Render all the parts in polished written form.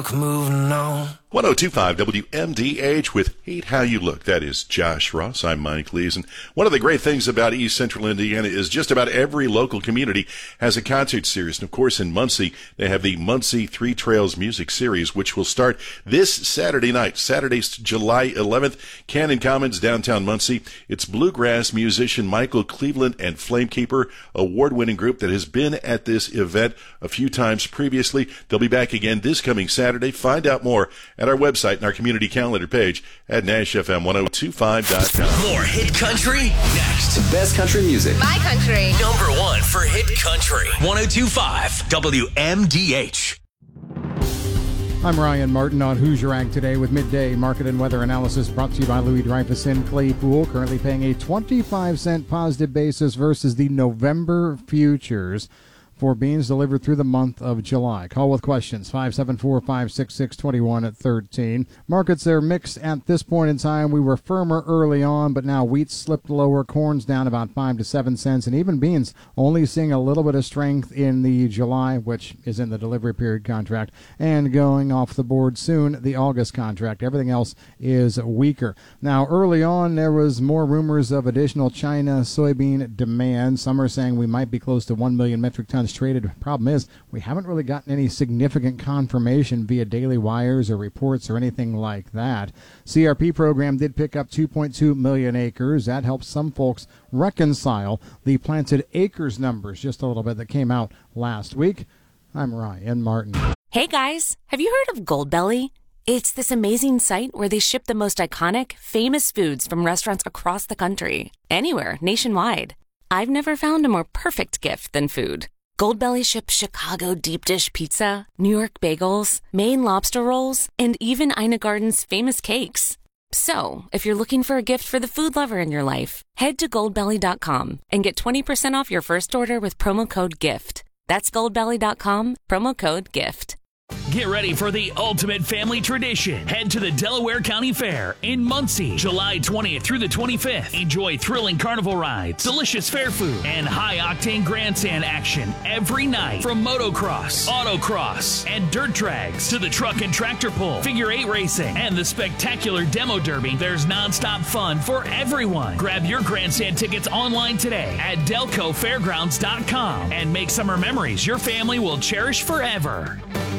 Moving on. 102.5 WMDH with Hate How You Look. That is Josh Ross. I'm Mike Lees. And one of the great things about East Central Indiana is just about every local community has a concert series. And of course, in Muncie, they have the Muncie Three Trails Music Series, which will start this Saturday night, Saturday, July 11th, Cannon Commons, downtown Muncie. It's bluegrass musician Michael Cleveland and Flamekeeper, award-winning group that has been at this event a few times previously. They'll be back again this coming Saturday. Find out more at our website and our community calendar page at NashFM1025.com. More hit country next. Best country music. My country. Number one for hit country. 102.5 WMDH. I'm Ryan Martin on Who's Your Ag today with midday market and weather analysis brought to you by Louis Dreyfus in Claypool, currently paying a 25-cent positive basis versus the November futures for beans delivered through the month of July. Call with questions, 574-566-21 at 13. Markets are mixed at this point in time. We were firmer early on, but now wheat slipped lower. Corn's down about 5 to 7 cents, and even beans only seeing a little bit of strength in the July, which is in the delivery period contract, and going off the board soon, the August contract. Everything else is weaker. Now, early on, there was more rumors of additional China soybean demand. Some are saying we might be close to 1 million metric tons traded. Problem is, we haven't really gotten any significant confirmation via daily wires or reports or anything like that. CRP program did pick up 2.2 million acres. That helps some folks reconcile the planted acres numbers just a little bit that came out last week. I'm Ryan Martin. Hey guys, have you heard of Goldbelly? It's this amazing site where they ship the most iconic, famous foods from restaurants across the country, anywhere, nationwide. I've never found a more perfect gift than food. Goldbelly ships Chicago deep dish pizza, New York bagels, Maine lobster rolls, and even Ina Garden's famous cakes. So, if you're looking for a gift for the food lover in your life, head to goldbelly.com and get 20% off your first order with promo code GIFT. That's goldbelly.com, promo code GIFT. Get ready for the ultimate family tradition. Head to the Delaware County Fair in Muncie, July 20th through the 25th. Enjoy thrilling carnival rides, delicious fair food, and high-octane grandstand action every night. From motocross, autocross, and dirt drags to the truck and tractor pull, figure eight racing, and the spectacular demo derby, there's nonstop fun for everyone. Grab your grandstand tickets online today at DelcoFairgrounds.com and make summer memories your family will cherish forever.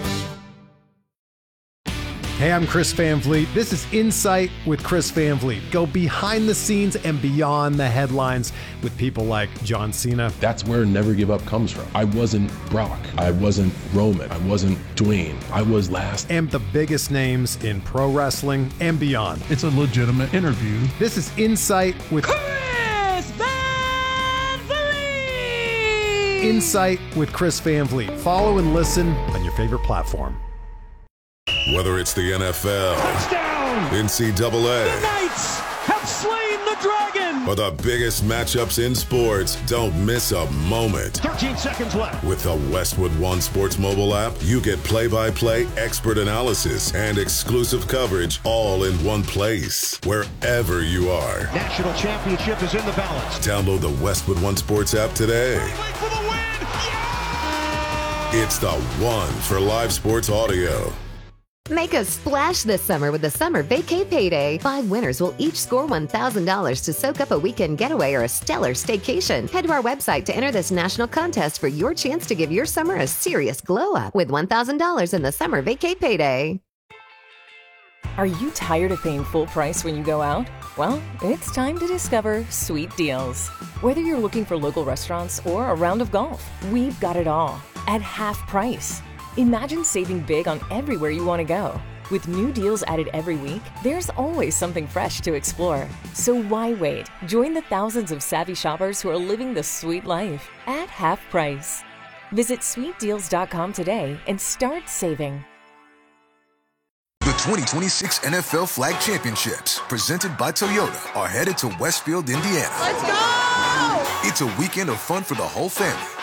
Hey, I'm Chris Van Vliet. This is Insight with Chris Van Vliet. Go behind the scenes and beyond the headlines with people like John Cena. That's where Never Give Up comes from. I wasn't Brock. I wasn't Roman. I wasn't Dwayne. I was last. And the biggest names in pro wrestling and beyond. It's a legitimate interview. This is Insight with Chris Van Vliet. Insight with Chris Van Vliet. Follow and listen on your favorite platform. Whether it's the NFL, touchdown, NCAA, the Knights have slain the dragon, or the biggest matchups in sports, don't miss a moment. 13 seconds left. With the Westwood One Sports mobile app, you get play-by-play, expert analysis, and exclusive coverage all in one place, wherever you are. National championship is in the balance. Download the Westwood One Sports app today. For the win. Yeah! It's the one for live sports audio. Make a splash this summer with the Summer Vacay Payday. 5 winners will each score $1,000 to soak up a weekend getaway or a stellar staycation. Head to our website to enter this national contest for your chance to give your summer a serious glow up with $1,000 in the Summer Vacay Payday. Are you tired of paying full price when you go out? Well, it's time to discover Sweet Deals. Whether you're looking for local restaurants or a round of golf, we've got it all at half price. Imagine saving big on everywhere you want to go. With new deals added every week, there's always something fresh to explore. So why wait? Join the thousands of savvy shoppers who are living the sweet life at half price. Visit sweetdeals.com today and start saving. The 2026 NFL Flag Championships, presented by Toyota, are headed to Westfield, Indiana. Let's go! It's a weekend of fun for the whole family.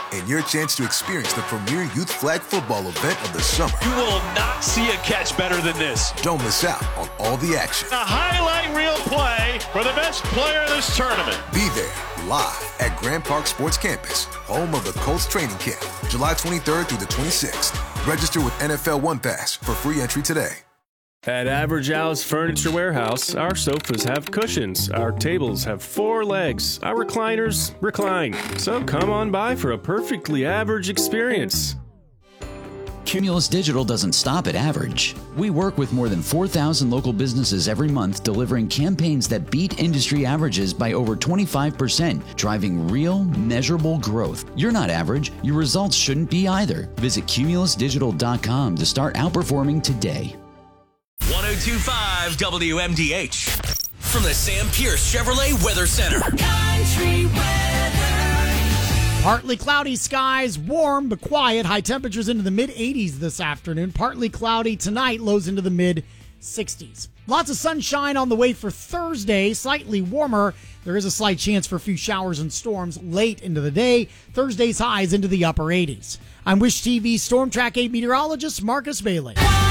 and your chance to experience the premier youth flag football event of the summer. You will not see a catch better than this. Don't miss out on all the action. A highlight reel play for the best player in this tournament. Be there live at Grand Park Sports Campus, home of the Colts training camp, July 23rd through the 26th. Register with NFL One Pass for free entry today. At Average Al's Furniture Warehouse, our sofas have cushions, our tables have 4 legs, our recliners recline. So come on by for a perfectly average experience. Cumulus Digital doesn't stop at average. We work with more than 4,000 local businesses every month, delivering campaigns that beat industry averages by over 25%, driving real, measurable growth. You're not average. Your results shouldn't be either. Visit cumulusdigital.com to start outperforming today. 102.5 WMDH. From the Sam Pierce Chevrolet Weather Center. Country weather. Partly cloudy skies, warm but quiet. High temperatures into the mid-80s this afternoon. Partly cloudy tonight, lows into the mid-60s. Lots of sunshine on the way for Thursday, slightly warmer. There is a slight chance for a few showers and storms late into the day. Thursday's highs into the upper 80s. I'm Wish TV Storm Track 8 meteorologist Marcus Bailey.